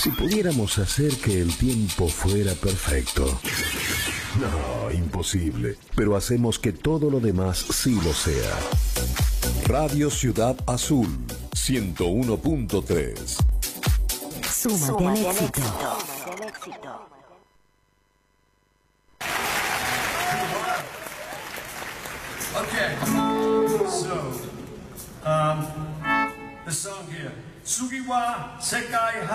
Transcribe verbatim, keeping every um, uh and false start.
Si pudiéramos hacer que el tiempo fuera perfecto. No, imposible. Pero hacemos que todo lo demás sí lo sea. Radio Ciudad Azul, ciento uno punto tres. Súmate al éxito. Okay, so, um, the song here, Sugiwa Sekai